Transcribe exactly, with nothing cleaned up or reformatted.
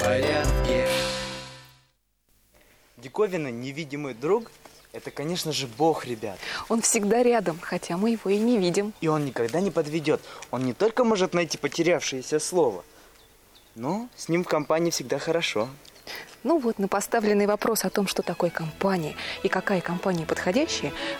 порядке. Диковина «Невидимый друг» – это, конечно же, Бог, ребят. Он всегда рядом, хотя мы его и не видим. И он никогда не подведет. Он не только может найти потерявшееся слово, но с ним в компании всегда хорошо. Ну вот, на поставленный вопрос о том, что такое компания и какая компания подходящая,